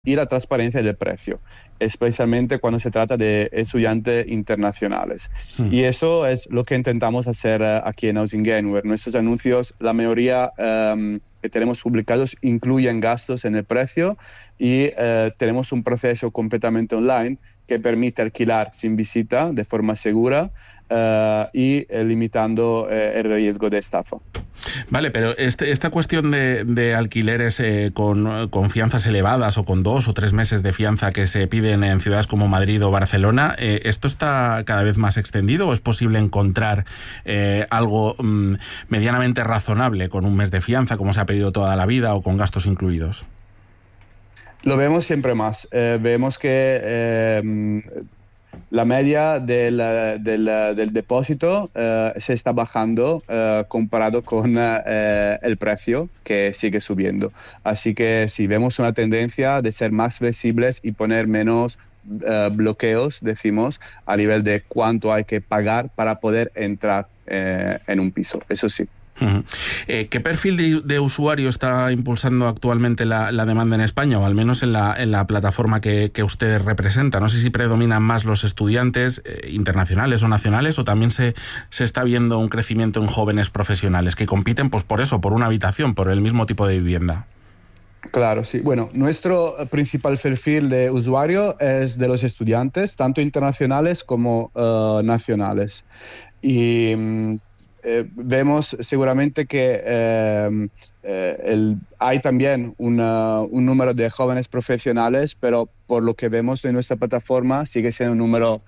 y la transparencia del precio, especialmente cuando se trata de estudiantes internacionales. Y eso es lo que intentamos hacer aquí en Housing Anywhere. Nuestros anuncios, la mayoría que tenemos publicados, incluyen gastos en el precio y tenemos un proceso completamente online que permite alquilar sin visita de forma segura y limitando el riesgo de estafa. Vale, pero esta cuestión de alquileres con fianzas elevadas o con 2 o 3 meses de fianza que se piden en ciudades como Madrid o Barcelona, ¿esto está cada vez más extendido o es posible encontrar algo medianamente razonable con un mes de fianza, como se ha pedido toda la vida, o con gastos incluidos? Lo vemos siempre más. Vemos que la media del depósito se está bajando comparado con el precio, que sigue subiendo. Así que sí, vemos una tendencia de ser más flexibles y poner menos bloqueos, decimos, a nivel de cuánto hay que pagar para poder entrar en un piso. Eso sí. ¿Qué perfil de usuario está impulsando actualmente la demanda en España, o al menos en la plataforma que usted representa? No sé si predominan más los estudiantes internacionales o nacionales, o también se está viendo un crecimiento en jóvenes profesionales que compiten pues por eso, por una habitación, por el mismo tipo de vivienda. Claro, sí. Bueno, nuestro principal perfil de usuario es de los estudiantes, tanto internacionales como nacionales. Y vemos seguramente que hay también un número de jóvenes profesionales, pero por lo que vemos en nuestra plataforma sigue siendo un número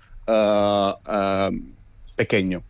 pequeño.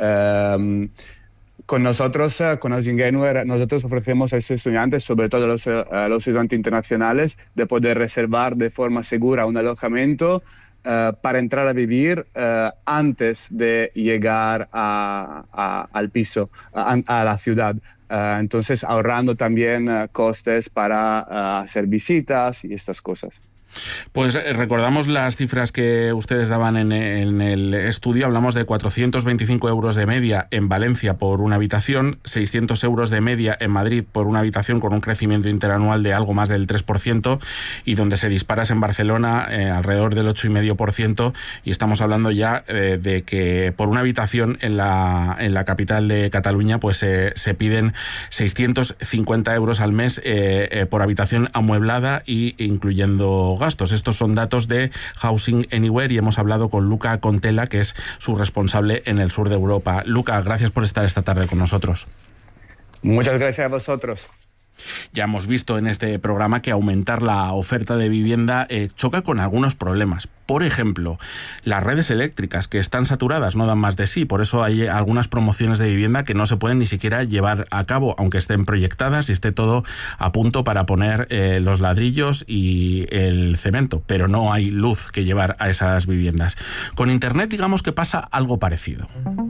Con nosotros, con Housing Anywhere, nosotros ofrecemos a esos estudiantes, sobre todo a los estudiantes internacionales, de poder reservar de forma segura un alojamiento para entrar a vivir antes de llegar al piso, a la ciudad. Entonces, ahorrando también costes para hacer visitas y estas cosas. Pues recordamos las cifras que ustedes daban en el estudio. Hablamos de 425 euros de media en Valencia por una habitación, 600 euros de media en Madrid por una habitación, con un crecimiento interanual de algo más del 3%, y donde se dispara es en Barcelona, alrededor del 8,5%, y estamos hablando ya de que por una habitación en la capital de Cataluña pues se piden 650 euros al mes por habitación amueblada y incluyendo gastos. Estos son datos de Housing Anywhere y hemos hablado con Luca Contela, que es su responsable en el sur de Europa. Luca, gracias por estar esta tarde con nosotros. Muchas gracias a vosotros. Ya hemos visto en este programa que aumentar la oferta de vivienda choca con algunos problemas. Por ejemplo, las redes eléctricas, que están saturadas, no dan más de sí. Por eso hay algunas promociones de vivienda que no se pueden ni siquiera llevar a cabo, aunque estén proyectadas y esté todo a punto para poner los ladrillos y el cemento, pero no hay luz que llevar a esas viviendas. Con Internet, digamos que pasa algo parecido.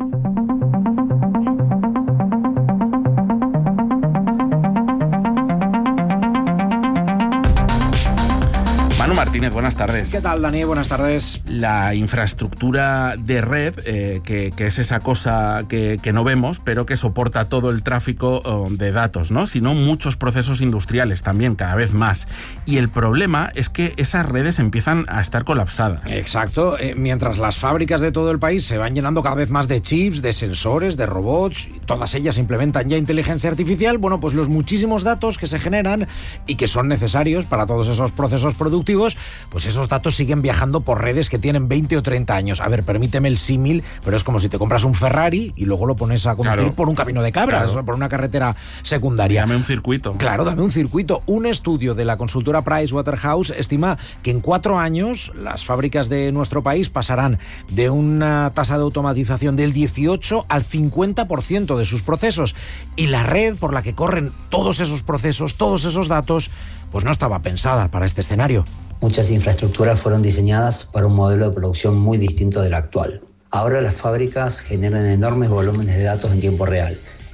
Manu Martínez, buenas tardes. ¿Qué tal, Dani? Buenas tardes. La infraestructura de red, que es esa cosa que no vemos, pero que soporta todo el tráfico de datos, ¿no? Sino muchos procesos industriales también, cada vez más. Y el problema es que esas redes empiezan a estar colapsadas. Exacto. Mientras las fábricas de todo el país se van llenando cada vez más de chips, de sensores, de robots, todas ellas implementan ya inteligencia artificial, bueno, pues los muchísimos datos que se generan y que son necesarios para todos esos procesos productivos, pues esos datos siguen viajando por redes que tienen 20 o 30 años. A ver, permíteme el símil, pero es como si te compras un Ferrari y luego lo pones a conducir por un camino de cabras, por una carretera secundaria. Dame un circuito. Claro, dame un circuito. Un estudio de la consultora Pricewaterhouse estima que en 4 años las fábricas de nuestro país pasarán de una tasa de automatización del 18 al 50% de sus procesos. Y la red por la que corren todos esos procesos, todos esos datos, pues no estaba pensada para este escenario. Muchas infraestructuras fueron diseñadas para un modelo de producción muy distinto del actual. Ahora las fábricas generan enormes volúmenes de datos en tiempo real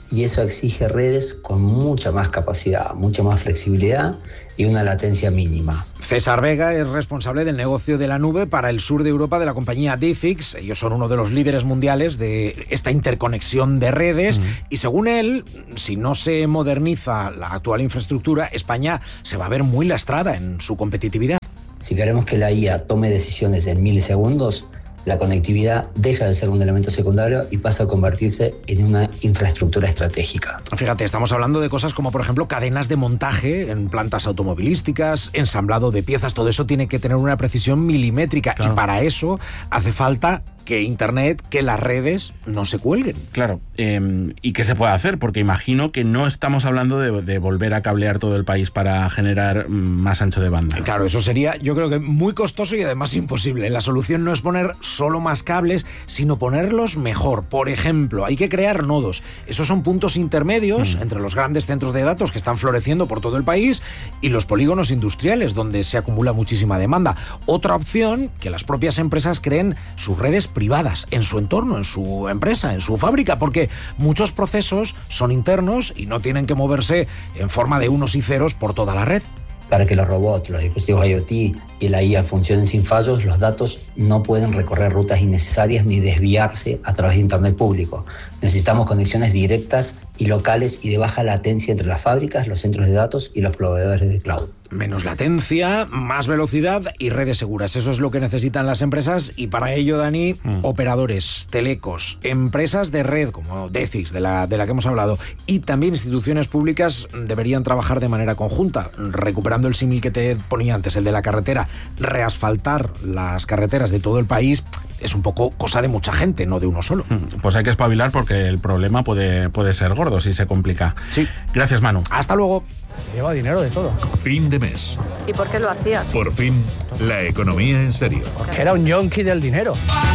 y eso exige redes con mucha más capacidad, mucha más flexibilidad y una latencia mínima. César Vega es responsable del negocio de la nube para el sur de Europa de la compañía Difix. Ellos son uno de los líderes mundiales de esta interconexión de redes y según él, si no se moderniza la actual infraestructura, España se va a ver muy lastrada en su competitividad. Si queremos que la IA tome decisiones en milisegundos, la conectividad deja de ser un elemento secundario y pasa a convertirse en una infraestructura estratégica. Fíjate, estamos hablando de cosas como, por ejemplo, cadenas de montaje en plantas automovilísticas, ensamblado de piezas, todo eso tiene que tener una precisión milimétrica, claro. Y para eso hace falta que Internet, que las redes no se cuelguen. Claro, ¿y qué se puede hacer? Porque imagino que no estamos hablando de volver a cablear todo el país para generar más ancho de banda. Claro, eso sería, yo creo que muy costoso y además imposible. La solución no es poner solo más cables, sino ponerlos mejor. Por ejemplo, hay que crear nodos. Esos son puntos intermedios entre los grandes centros de datos que están floreciendo por todo el país y los polígonos industriales, donde se acumula muchísima demanda. Otra opción, que las propias empresas creen sus redes privadas en su entorno, en su empresa, en su fábrica, porque muchos procesos son internos y no tienen que moverse en forma de unos y ceros por toda la red. Para que los robots, los dispositivos IoT y la IA funcionen sin fallos, los datos no pueden recorrer rutas innecesarias ni desviarse a través de Internet público. Necesitamos conexiones directas y locales y de baja latencia entre las fábricas, los centros de datos y los proveedores de cloud. Menos latencia, más velocidad y redes seguras. Eso es lo que necesitan las empresas y para ello, Dani, operadores, telecos, empresas de red como Difix, de la que hemos hablado, y también instituciones públicas deberían trabajar de manera conjunta, recuperando el símil que te ponía antes, el de la carretera. Reasfaltar las carreteras de todo el país es un poco cosa de mucha gente, no de uno solo. Pues hay que espabilar porque el problema puede ser gordo si se complica. Sí. Gracias, Manu. Hasta luego. Lleva dinero de todo. Fin de mes. ¿Y por qué lo hacías? Por fin, la economía en serio. Porque era un yonki del dinero.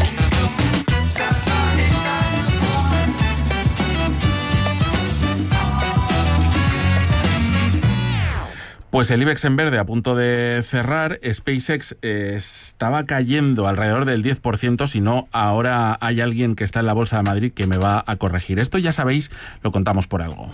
Pues el IBEX en verde a punto de cerrar. SpaceX estaba cayendo alrededor del 10%, si no, ahora hay alguien que está en la Bolsa de Madrid que me va a corregir. Esto ya sabéis, lo contamos por algo.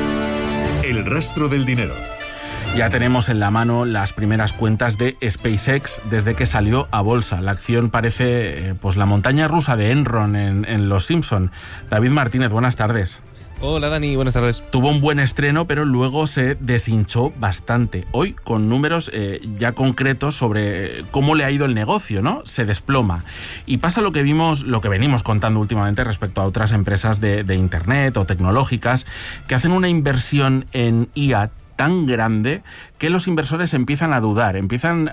El rastro del dinero. Ya tenemos en la mano las primeras cuentas de SpaceX desde que salió a bolsa. La acción parece pues la montaña rusa de Enron en Los Simpson. David Martínez, buenas tardes. Hola Dani, buenas tardes. Tuvo un buen estreno, pero luego se deshinchó bastante. Hoy, con números ya concretos sobre cómo le ha ido el negocio, ¿no? Se desploma. Y pasa lo que venimos contando últimamente respecto a otras empresas de Internet o tecnológicas que hacen una inversión en IA tan grande que los inversores empiezan a dudar, empiezan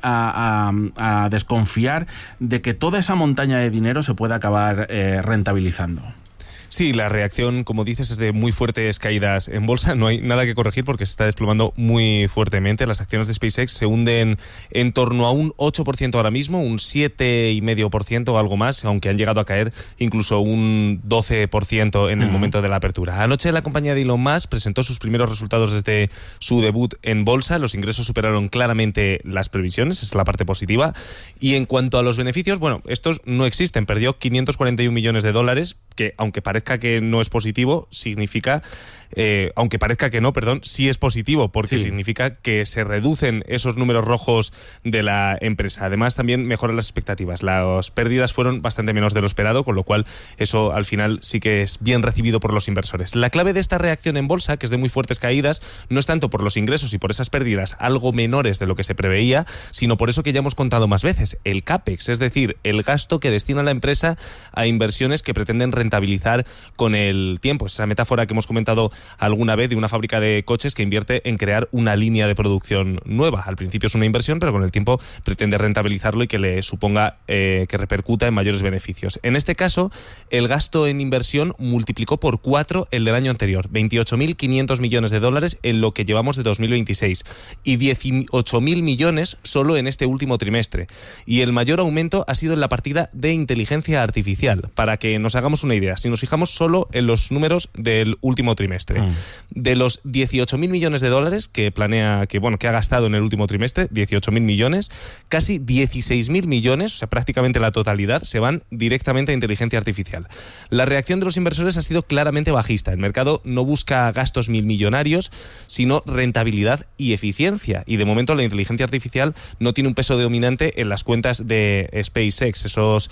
a desconfiar de que toda esa montaña de dinero se pueda acabar rentabilizando. Sí, la reacción, como dices, es de muy fuertes caídas en bolsa. No hay nada que corregir porque se está desplomando muy fuertemente. Las acciones de SpaceX se hunden en torno a un 8% ahora mismo, un 7,5% o algo más, aunque han llegado a caer incluso un 12% en el momento de la apertura. Anoche la compañía de Elon Musk presentó sus primeros resultados desde su debut en bolsa. Los ingresos superaron claramente las previsiones, esa es la parte positiva. Y en cuanto a los beneficios, bueno, estos no existen. Perdió $541 millones, que aunque parezca que no es positivo, significa, aunque parezca que no, sí es positivo, porque sí significa que se reducen esos números rojos de la empresa. Además, también mejoran las expectativas. Las pérdidas fueron bastante menos de lo esperado, con lo cual eso al final sí que es bien recibido por los inversores. La clave de esta reacción en bolsa, que es de muy fuertes caídas, no es tanto por los ingresos y por esas pérdidas algo menores de lo que se preveía, sino por eso que ya hemos contado más veces, el CAPEX, es decir, el gasto que destina la empresa a inversiones que pretenden rentabilizar con el tiempo. Esa metáfora que hemos comentado alguna vez de una fábrica de coches que invierte en crear una línea de producción nueva. Al principio es una inversión, pero con el tiempo pretende rentabilizarlo y que le suponga que repercuta en mayores beneficios. En este caso, el gasto en inversión multiplicó por 4 el del año anterior, $28.500 millones en lo que llevamos de 2026 y 18.000 millones solo en este último trimestre. Y el mayor aumento ha sido en la partida de inteligencia artificial. Para que nos hagamos una una idea, si nos fijamos solo en los números del último trimestre, de los 18.000 millones de dólares que planea, que ha gastado en el último trimestre, 18.000 millones, casi 16.000 millones, o sea, prácticamente la totalidad, se van directamente a inteligencia artificial. La reacción de los inversores ha sido claramente bajista. El mercado no busca gastos millonarios, sino rentabilidad y eficiencia. Y de momento la inteligencia artificial no tiene un peso dominante en las cuentas de SpaceX. Esos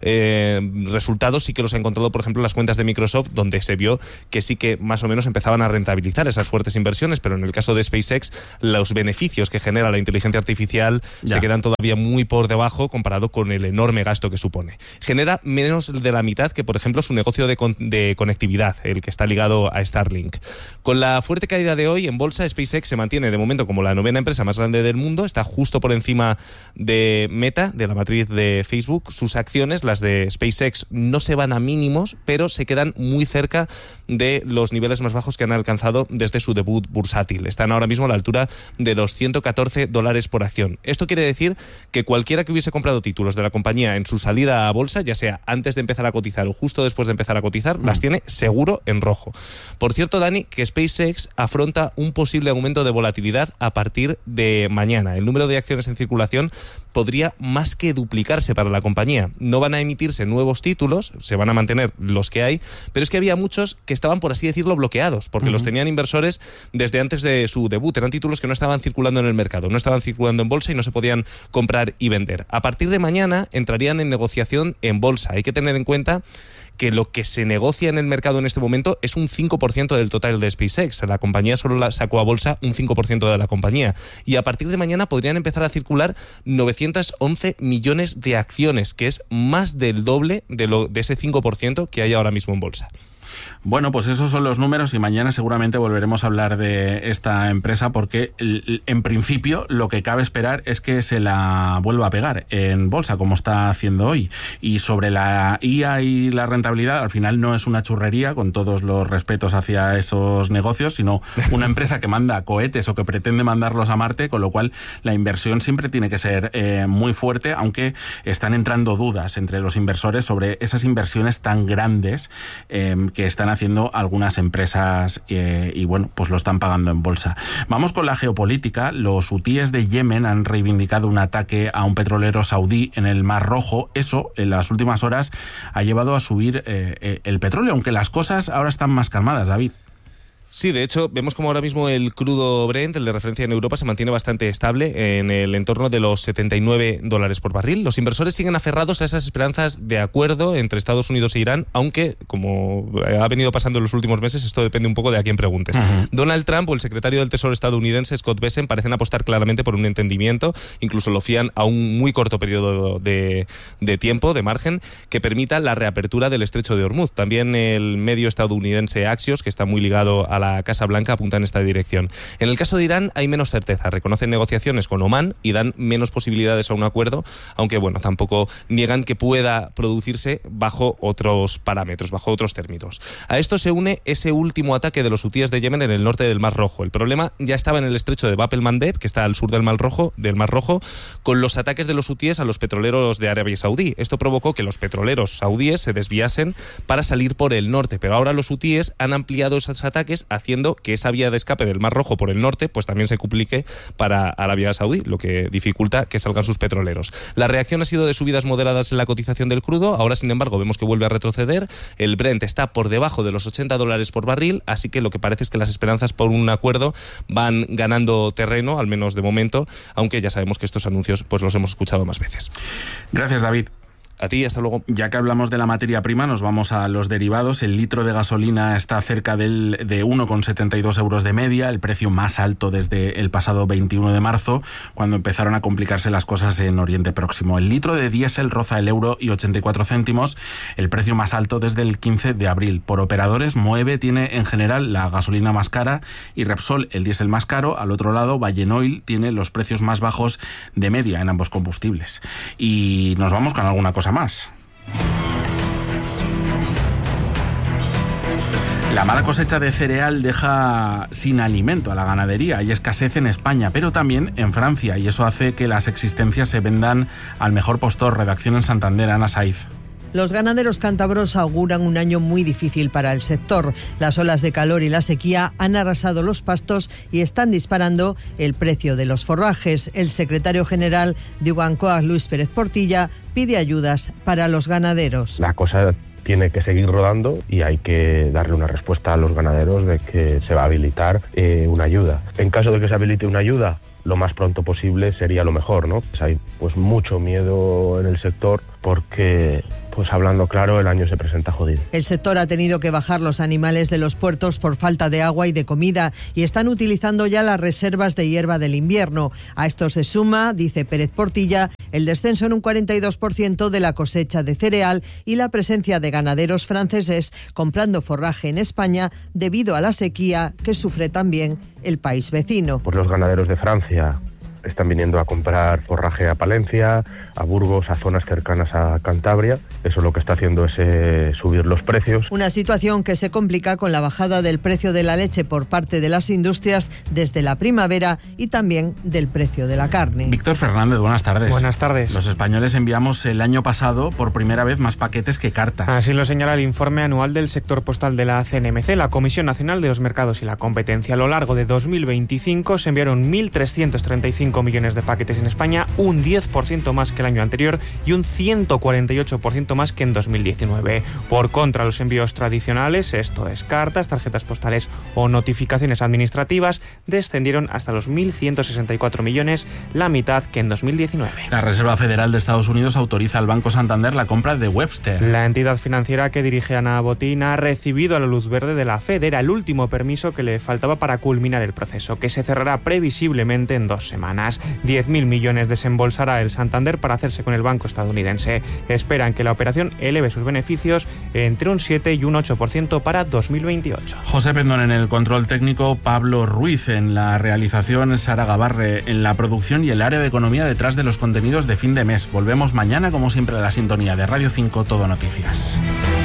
resultados sí que los ha encontrado, por ejemplo, en las cuentas de Microsoft, donde se vio que sí que más o menos empezaban a rentabilizar esas fuertes inversiones, pero en el caso de SpaceX, los beneficios que genera la inteligencia artificial se quedan todavía muy por debajo comparado con el enorme gasto que supone. Genera menos de la mitad que, por ejemplo, su negocio de conectividad, el que está ligado a Starlink. Con la fuerte caída de hoy en bolsa, SpaceX se mantiene de momento como la 9ª empresa más grande del mundo, está justo por encima de Meta, de la matriz de Facebook. Sus acciones, las de SpaceX, no se van a mínimos, pero se quedan muy cerca de los niveles más bajos que han alcanzado desde su debut bursátil. Están ahora mismo a la altura de los $114 por acción. Esto quiere decir que cualquiera que hubiese comprado títulos de la compañía en su salida a bolsa, ya sea antes de empezar a cotizar o justo después de empezar a cotizar, las tiene seguro en rojo. Por cierto, Dani, que SpaceX afronta un posible aumento de volatilidad a partir de mañana. El número de acciones en circulación podría más que duplicarse para la compañía. No van a emitirse nuevos títulos, se van a mantener los que hay, pero es que había muchos que estaban, por así decirlo, bloqueados, porque los tenían inversores desde antes de su debut. Eran títulos que no estaban circulando en el mercado, no estaban circulando en bolsa y no se podían comprar y vender. A partir de mañana entrarían en negociación en bolsa. Hay que tener en cuenta que lo que se negocia en el mercado en este momento es un 5% del total de SpaceX. La compañía solo sacó a bolsa un 5% de la compañía. Y a partir de mañana podrían empezar a circular 911 millones de acciones, que es más del doble de ese 5% que hay ahora mismo en bolsa. Bueno, pues esos son los números y mañana seguramente volveremos a hablar de esta empresa porque en principio lo que cabe esperar es que se la vuelva a pegar en bolsa como está haciendo hoy. Y sobre la IA y la rentabilidad, al final no es una churrería, con todos los respetos hacia esos negocios, sino una empresa que manda cohetes o que pretende mandarlos a Marte, con lo cual la inversión siempre tiene que ser muy fuerte, aunque están entrando dudas entre los inversores sobre esas inversiones tan grandes que están haciendo algunas empresas y bueno, pues lo están pagando en bolsa. Vamos con la geopolítica. Los hutíes de Yemen han reivindicado un ataque a un petrolero saudí en el Mar Rojo. Eso, en las últimas horas, ha llevado a subir el petróleo, aunque las cosas ahora están más calmadas, David. Sí, de hecho, vemos como ahora mismo el crudo Brent, el de referencia en Europa, se mantiene bastante estable en el entorno de los $79 por barril. Los inversores siguen aferrados a esas esperanzas de acuerdo entre Estados Unidos e Irán, aunque, como ha venido pasando en los últimos meses, esto depende un poco de a quién preguntes. Donald Trump o el secretario del Tesoro estadounidense, Scott Bessent, parecen apostar claramente por un entendimiento, incluso lo fían a un muy corto periodo de tiempo, de margen, que permita la reapertura del estrecho de Hormuz. También el medio estadounidense Axios, que está muy ligado a la Casa Blanca, apunta en esta dirección. En el caso de Irán hay menos certeza. Reconocen negociaciones con Omán y dan menos posibilidades a un acuerdo, aunque bueno, tampoco niegan que pueda producirse bajo otros parámetros, bajo otros términos. A esto se une ese último ataque de los hutíes de Yemen en el norte del Mar Rojo. El problema ya estaba en el estrecho de Bab el-Mandeb, que está al sur del Mar Rojo, con los ataques de los hutíes a los petroleros de Arabia Saudí. Esto provocó que los petroleros saudíes se desviasen para salir por el norte, pero ahora los hutíes han ampliado esos ataques, haciendo que esa vía de escape del Mar Rojo por el norte pues también se complique para Arabia Saudí, lo que dificulta que salgan sus petroleros. La reacción ha sido de subidas moderadas en la cotización del crudo. Ahora, sin embargo, vemos que vuelve a retroceder. El Brent está por debajo de los $80 por barril, así que lo que parece es que las esperanzas por un acuerdo van ganando terreno, al menos de momento, aunque ya sabemos que estos anuncios pues los hemos escuchado más veces. Gracias, David. A ti, hasta luego. Ya que hablamos de la materia prima, nos vamos a los derivados. El litro de gasolina está cerca de 1,72 euros de media, el precio más alto desde el pasado 21 de marzo, cuando empezaron a complicarse las cosas en Oriente Próximo. El litro de diésel roza el euro y 84 céntimos, el precio más alto desde el 15 de abril. Por operadores, Moeve tiene en general la gasolina más cara y Repsol el diésel más caro. Al otro lado, Valenoil tiene los precios más bajos de media en ambos combustibles. Y nos vamos con alguna cosa más. La mala cosecha de cereal deja sin alimento a la ganadería. Hay escasez en España, pero también en Francia, y eso hace que las existencias se vendan al mejor postor. Redacción en Santander, Ana Saiz. Los ganaderos cántabros auguran un año muy difícil para el sector. Las olas de calor y la sequía han arrasado los pastos y están disparando el precio de los forrajes. El secretario general de UGANCOAG, Luis Pérez Portilla, pide ayudas para los ganaderos. La cosa tiene que seguir rodando y hay que darle una respuesta a los ganaderos de que se va a habilitar una ayuda. En caso de que se habilite una ayuda, lo más pronto posible sería lo mejor, ¿no? Pues hay mucho miedo en el sector porque, hablando claro, el año se presenta jodido. El sector ha tenido que bajar los animales de los puertos por falta de agua y de comida y están utilizando ya las reservas de hierba del invierno. A esto se suma, dice Pérez Portilla, el descenso en un 42% de la cosecha de cereal y la presencia de ganaderos franceses comprando forraje en España debido a la sequía que sufre también el país vecino. Pues los ganaderos de Francia están viniendo a comprar forraje a Palencia, a Burgos, a zonas cercanas a Cantabria. Eso lo que está haciendo es subir los precios. Una situación que se complica con la bajada del precio de la leche por parte de las industrias desde la primavera y también del precio de la carne. Víctor Fernández, buenas tardes. Buenas tardes. Los españoles enviamos el año pasado por primera vez más paquetes que cartas. Así lo señala el informe anual del sector postal de la CNMC, la Comisión Nacional de los Mercados y la Competencia. A lo largo de 2025 se enviaron 1.335 millones de paquetes en España, un 10% más que el año anterior y un 148% más que en 2019. Por contra, los envíos tradicionales, esto es cartas, tarjetas postales o notificaciones administrativas, descendieron hasta los 1.164 millones, la mitad que en 2019. La Reserva Federal de Estados Unidos autoriza al Banco Santander la compra de Webster. La entidad financiera que dirige Ana Botín ha recibido la luz verde de la Fed. Era el último permiso que le faltaba para culminar el proceso, que se cerrará previsiblemente en 2 semanas. 10.000 millones desembolsará el Santander para hacerse con el banco estadounidense. Esperan que la operación eleve sus beneficios entre un 7 y un 8% para 2028. José Pendón en el control técnico, Pablo Ruiz en la realización, Sara Gabarre en la producción y el área de economía detrás de los contenidos de fin de mes. Volvemos mañana, como siempre, a la sintonía de Radio 5 Todo Noticias.